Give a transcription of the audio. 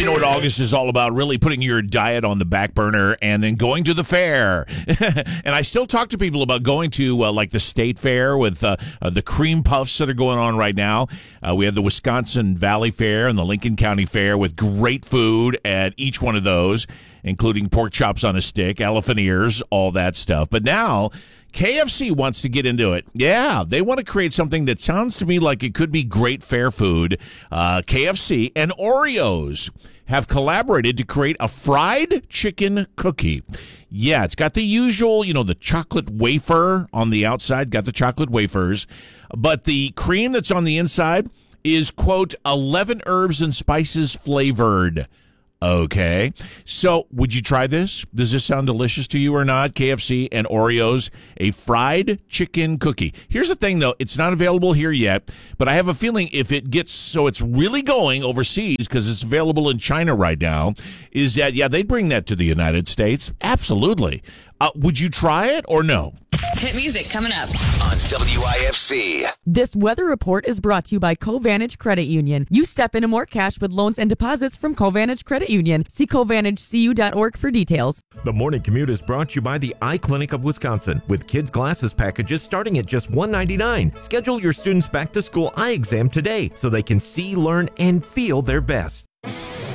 know what August is all about, really putting your diet on the back burner and then going to the fair. And I still talk to people about going to like the state fair with the cream puffs that are going on right now. We have the Wisconsin Valley Fair and the Lincoln County Fair with great food at each one of those, including pork chops on a stick, elephant ears, all that stuff. But now KFC wants to get into it. Yeah, they want to create something that sounds to me like it could be great fair food. KFC and Oreos have collaborated to create a fried chicken cookie. Yeah, it's got the usual, the chocolate wafer on the outside, got the chocolate wafers, but the cream that's on the inside is, quote, 11 herbs and spices flavored. Okay, so would you try this? Does this sound delicious to you or not? KFC and Oreos, a fried chicken cookie. Here's the thing, though. It's not available here yet, but I have a feeling if it gets so it's really going overseas because it's available in China right now, is that, yeah, they'd bring that to the United States. Absolutely. Would you try it or no? Hit music coming up on WIFC. This weather report is brought to you by Covantage Credit Union. You step into more cash with loans and deposits from Covantage Credit Union. See CovantageCU.org for details. The morning commute is brought to you by the Eye Clinic of Wisconsin, with kids' glasses packages starting at just $1.99. Schedule your students' back-to-school eye exam today so they can see, learn, and feel their best.